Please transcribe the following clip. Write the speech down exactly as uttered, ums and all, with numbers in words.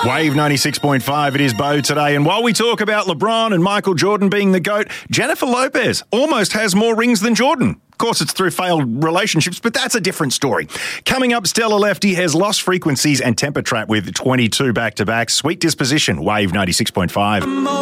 Wave ninety-six point five, it is Bo today. And while we talk about LeBron and Michael Jordan being the GOAT, Jennifer Lopez almost has more rings than Jordan. Of course, it's through failed relationships, but that's a different story. Coming up, Stella Lefty has lost frequencies and temper trap with twenty-two back-to-back. Sweet disposition, Wave ninety-six point five.